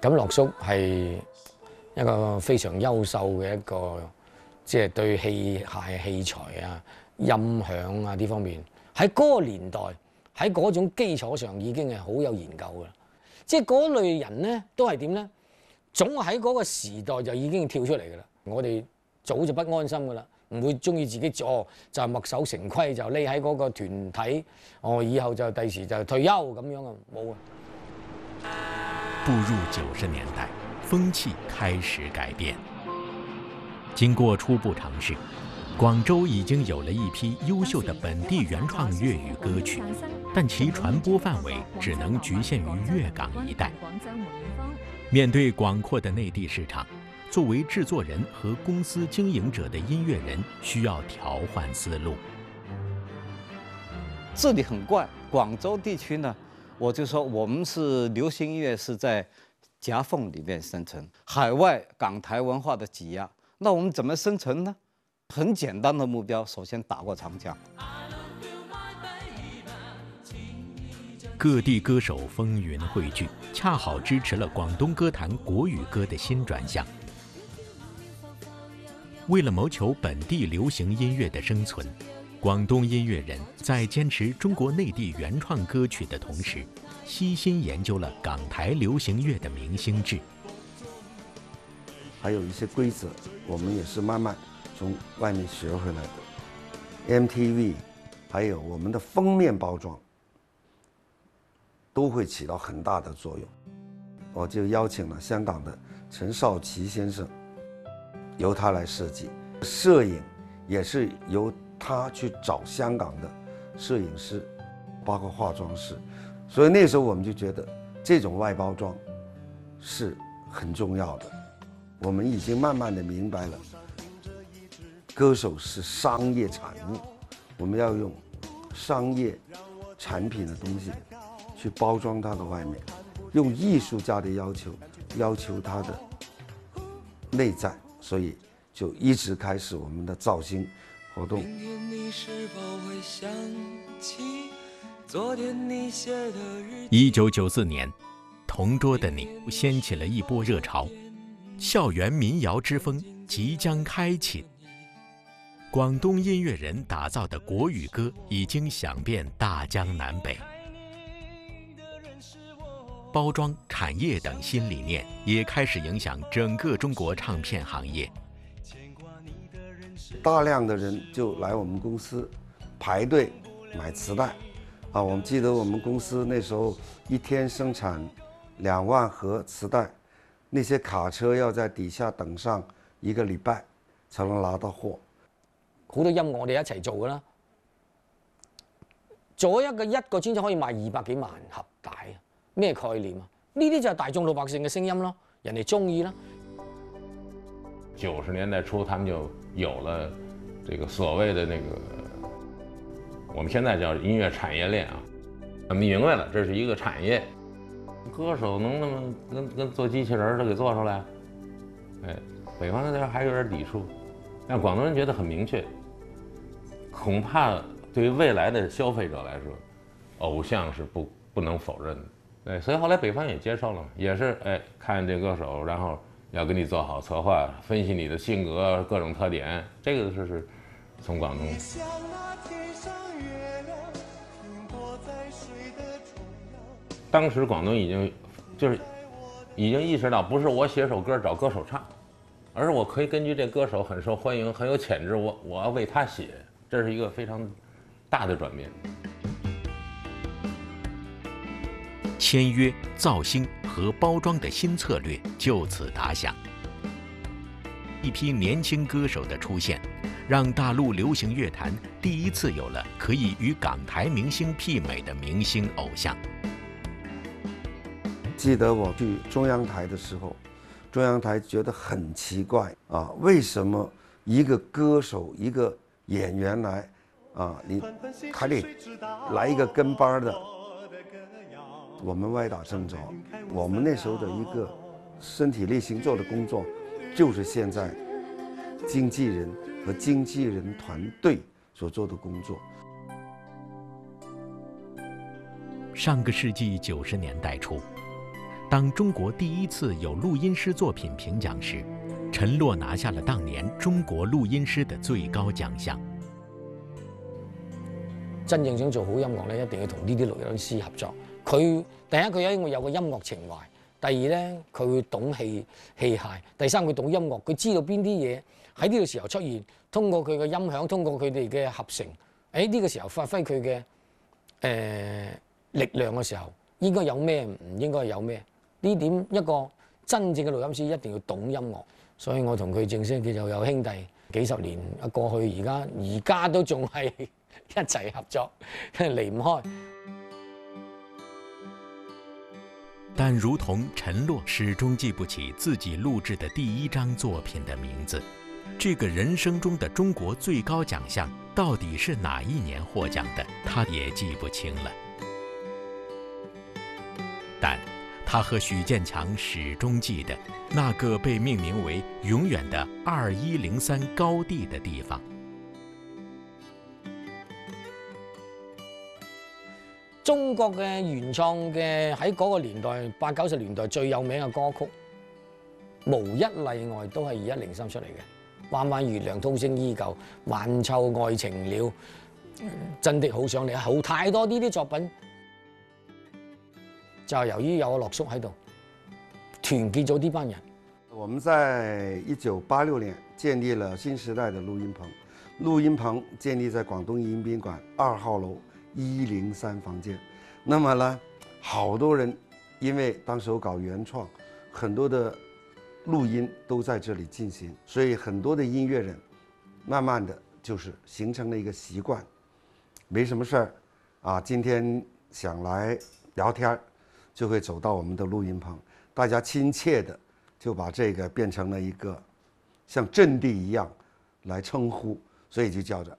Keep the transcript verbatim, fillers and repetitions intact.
咁樂叔係一個非常優秀嘅一個，即係對器械器材啊、音響啊呢方面，喺嗰個年代喺嗰種基礎上已經係好有研究㗎啦。即係嗰類人咧，都係點咧？總喺嗰個時代就已經跳出嚟㗎啦。我哋早就不安心㗎啦，唔會中意自己哦就係墨守成規，就匿喺嗰個團體，哦以後就第時就退休咁樣啊，冇啊。 步入九十年代，風氣開始改變。經過初步嘗試，廣州已經有了一批優秀的本地原創粵語歌曲，但其傳播範圍只能局限於粵港一帶。面對廣闊的內地市場，作為製作人和公司經營者的音樂人需要調換思路。 這裡很怪，廣州地區呢，我就說我們是流行音樂是在夾縫裡面生存，海外港台文化的擠壓，那我們怎麼生存呢？很簡單的目標，首先打過長江。 各地歌手風雲匯聚，恰好支持了廣東歌壇國語歌的新轉向。為了謀求本地流行音樂的生存，廣東音樂人在堅持中國內地原創歌曲的同時，悉心研究了港台流行樂的明星制。 還有一些規則，我們也是慢慢從外面學回來的。M T V， 還有我們的封面包裝，都會起到很大的作用。我就邀請了香港的陳少琪先生，由他來設計。攝影也是由他去找香港的攝影師，包括化妝師。所以那時候我們就覺得這種外包裝是很重要的。我們已經慢慢的明白了，歌手是商業產物，我們要用商業產品的東西去包裝它的外面，用藝術家的要求要求它的內在，所以就一直開始我們的造星活動。 一九九四年，同桌的你掀起了一波熱潮，校園民謠之風即將開啟。廣東音樂人打造的國語歌已經響遍大江南北。包裝、產業等新理念也開始影響整個中國唱片行業。 大量的人就來我們公司排隊買磁帶啊！我們記得我們公司那時候一天生產兩萬盒磁帶，那些卡車要在底下等上一個禮拜才能拿到貨。 好多音樂我哋一齊做㗎啦，做一個一個專輯可以賣二百幾萬盒帶啊！咩概念啊？呢啲就係大眾老百姓嘅聲音咯，人哋中意啦。 九十年代初，他們就有了這個所謂的那個，我們現在叫音樂產業鏈啊。他們明白了，這是一個產業。歌手能那麼跟跟做機器人都給做出來，哎，北方那邊還有點抵觸，但廣東人覺得很明確。恐怕對於未來的消費者來說，偶像是不不能否認的。對，所以後來北方也接受了嘛，也是哎看這歌手，然後要給你做好策劃，分析你的性格各種特點，這個就是從廣東。當時廣東已經就是已經意識到，不是我寫首歌找歌手唱，而是我可以根據這歌手很受歡迎、很有潛質，我我要為他寫，這是一個非常大的轉變。 簽約、造星和包裝的新策略就此打響。一批年輕歌手的出現，讓大陸流行樂壇第一次有了可以與港台明星媲美的明星偶像。 記得我去中央台的時候，中央台覺得很奇怪啊，為什麼一個歌手、一個演員來啊，你還得來一個跟班的？我們歪打正着，我們那時候的一個身體力行做的工作，就是現在經紀人和經紀人團隊所做的工作。 上個世紀九十年代初， 当中国第一次有录音师作品评奖时，陈洛拿下了当年中国錄音師的最高獎項。 真正想做好音樂咧，一定要同呢啲錄音師合作。佢第一佢因為有個音樂情懷，第二咧佢會懂器器械，第三佢懂音樂，佢知道邊啲嘢喺呢個時候出現，通過佢嘅音響，通過佢哋嘅合成，喺呢個時候發揮佢嘅誒力量嘅時候，應該有咩唔應該有咩？呢點一個真正嘅錄音師一定要懂音樂。所以我同佢正式叫做有兄弟，幾十年啊過去，而家而家都仲係一齊合作，離唔開。 但如同陳洛始終記不起自己錄製的第一張作品的名字，這個人生中的中國最高獎項到底是哪一年獲獎的，他也記不清了。但他和許建強始終記得那個被命名為永遠的二一零三高地的地方。 中國嘅原創嘅喺嗰個年代八九十年代最有名嘅歌曲，無一例外都係二一零三出嚟嘅。彎彎月亮濤聲依舊，晚秋愛情了，真的好想你，好太多呢啲作品。就係由於有樂叔喺度，團結咗呢班人。 我們在一九八六年建立了新時代的錄音棚，錄音棚建立在廣東迎賓館二號樓一零三房間。那麼呢，好多人因為當時搞原創，很多的錄音都在這裡進行，所以很多的音樂人慢慢的就是形成了一個習慣，沒什麼事兒啊，今天想來聊天，就會走到我們的錄音棚，大家親切的就把這個變成了一個像陣地一樣來稱呼，所以就叫做